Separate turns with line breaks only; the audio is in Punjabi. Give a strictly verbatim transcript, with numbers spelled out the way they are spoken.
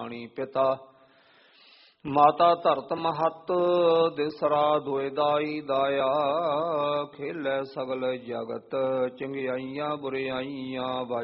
ਪਾਣੀ ਪਿਤਾ ਮਾਤਾ ਧਰਤ ਮਹਤ ਦਿਸਰਾ ਦੁਇ ਦਾਈ ਦਾਇਆ ਖੇਲੇ ਸਗਲ ਜਗਤ ਚੰਗਿਆਈਆਂ ਬੁਰਿਆਈਆਂ